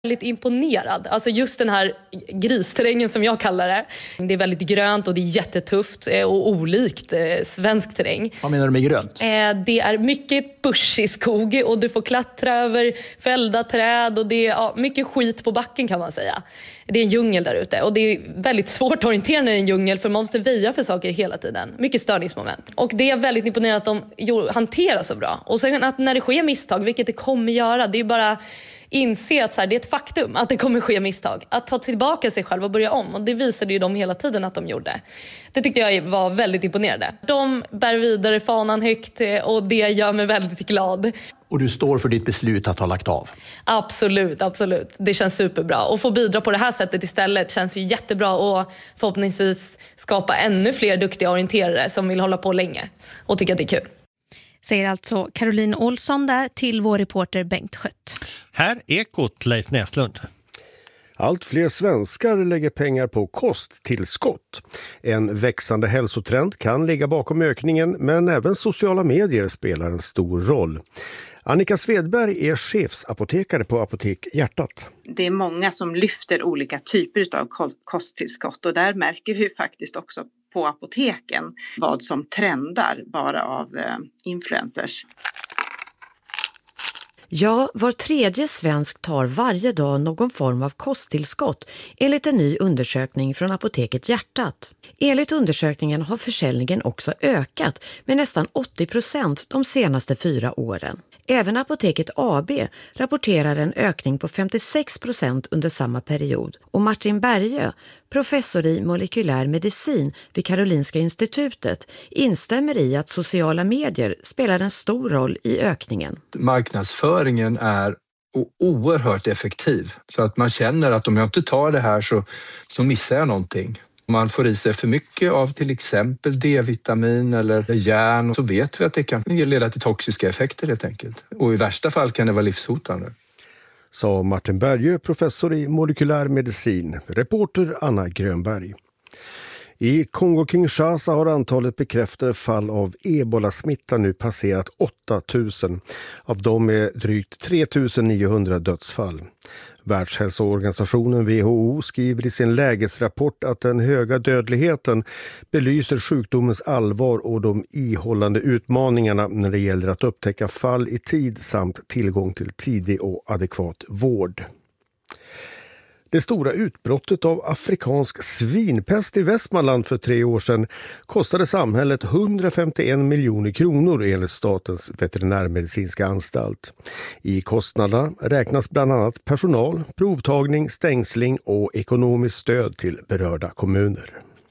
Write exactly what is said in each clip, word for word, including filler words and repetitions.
Väldigt imponerad. Alltså just den här gristerrängen som jag kallar det. Det är väldigt grönt och det är jättetufft och olikt eh, svensk terräng. Vad menar du med grönt? Eh, det är mycket buschig skog och du får klättra över fällda träd och det är ja, mycket skit på backen kan man säga. Det är en djungel där ute och det är väldigt svårt att orientera när det är en djungel för man måste väja för saker hela tiden. Mycket störningsmoment. Och det är väldigt imponerande att de jo, hanterar så bra. Och sen att när det sker misstag, vilket det kommer göra, det är bara inse att så här, det är ett faktum att det kommer ske misstag. Att ta tillbaka sig själv och börja om. Och det visade ju de hela tiden att de gjorde. Det tyckte jag var väldigt imponerande. De bär vidare fanan högt och det gör mig väldigt glad. Och du står för ditt beslut att ha lagt av? Absolut, absolut. Det känns superbra. Och få bidra på det här sättet istället känns ju jättebra. Och förhoppningsvis skapa ännu fler duktiga orienterare som vill hålla på länge. Och tycka att det är kul. Säger alltså Caroline Olsson där till vår reporter Bengt Skött. Här Ekot Leif Näslund. Allt fler svenskar lägger pengar på kosttillskott. En växande hälsotrend kan ligga bakom ökningen, men även sociala medier spelar en stor roll. Annika Svedberg är chefsapotekare på Apotek Hjärtat. Det är många som lyfter olika typer av kosttillskott och där märker vi faktiskt också på apoteken vad som trendar bara av eh, influencers. Ja, var tredje svensk tar varje dag någon form av kosttillskott enligt en ny undersökning från Apoteket Hjärtat. Enligt undersökningen har försäljningen också ökat med nästan åttio procent de senaste fyra åren. Även Apoteket A B rapporterar en ökning på femtiosex procent under samma period. Och Martin Bergö, professor i molekylär medicin vid Karolinska institutet, instämmer i att sociala medier spelar en stor roll i ökningen. Marknadsföringen är oerhört effektiv så att man känner att om jag inte tar det här så, så missar jag någonting. Om man får i sig för mycket av till exempel D-vitamin eller järn så vet vi att det kan leda till toxiska effekter helt enkelt. Och i värsta fall kan det vara livshotande. Sa Martin Bergö, professor i molekylär medicin. Reporter Anna Grönberg. I Kongo-Kinshasa har antalet bekräftade fall av ebola-smitta nu passerat åtta tusen. Av dem är drygt tre tusen niohundra dödsfall. Världshälsoorganisationen W H O skriver i sin lägesrapport att den höga dödligheten belyser sjukdomens allvar och de ihållande utmaningarna när det gäller att upptäcka fall i tid samt tillgång till tidig och adekvat vård. Det stora utbrottet av afrikansk svinpest i Västmanland för tre år sedan kostade samhället hundrafemtioen miljoner kronor enligt Statens veterinärmedicinska anstalt. I kostnaderna räknas bland annat personal, provtagning, stängsling och ekonomiskt stöd till berörda kommuner.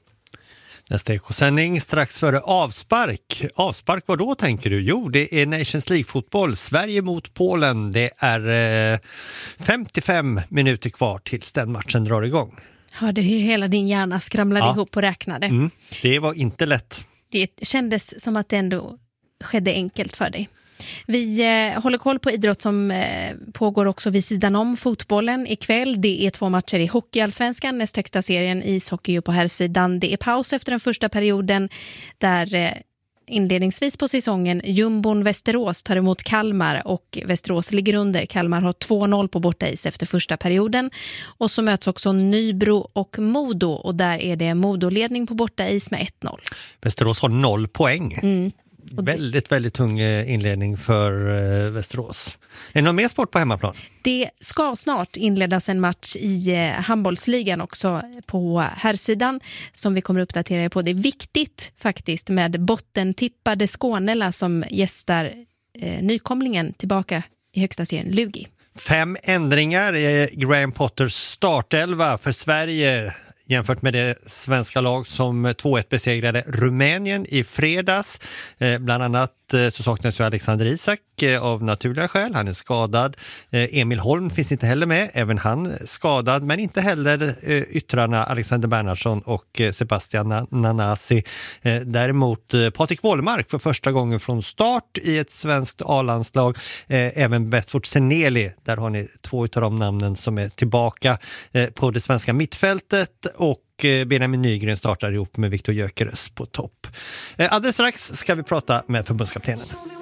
Nästa ekosändning strax före avspark. Avspark vad då tänker du? Jo, det är Nations League-fotboll. Sverige mot Polen. Det är eh, femtiofem minuter kvar tills den matchen drar igång. Hörde hur hela din hjärna skramlade ja. ihop och räknade. Mm, det var inte lätt. Det kändes som att det ändå skedde enkelt för dig. Vi eh, håller koll på idrott som eh, pågår också vid sidan om fotbollen ikväll. Det är två matcher i hockeyallsvenskan, näst högsta serien i ishockey på här sidan. Det är paus efter den första perioden där eh, inledningsvis på säsongen Jumbon Västerås tar emot Kalmar och Västerås ligger under. Kalmar har två noll på bortais efter första perioden. Och så möts också Nybro och Modo och där är det Modo-ledning på bortais med ett noll. Västerås har noll poäng. Mm. Väldigt, väldigt tung inledning för eh, Västerås. Är det någon mer sport på hemmaplan? Det ska snart inledas en match i eh, handbollsligan också på herrsidan som vi kommer att uppdatera er på. Det är viktigt faktiskt med bottentippade Skånela som gästar eh, nykomlingen tillbaka i högsta serien Lugi. Fem ändringar i Graham Potters startelva för Sverige jämfört med det svenska lag som två ett besegrade Rumänien i fredags. Eh, bland annat eh, så saknas ju Alexander Isak eh, av naturliga skäl. Han är skadad. Eh, Emil Holm finns inte heller med. Även han skadad. Men inte heller eh, yttrarna Alexander Bernhardsson och eh, Sebastian Na- Nanasi. Eh, däremot eh, Patrik Wålemark för första gången från start i ett svenskt A-landslag. Eh, även Bedford Seneli. Där har ni två av de namnen som är tillbaka eh, på det svenska mittfältet. Och Benjamin Nygren startar ihop med Viktor Gyökeres på topp. Alldeles strax ska vi prata med förbundskaptenen.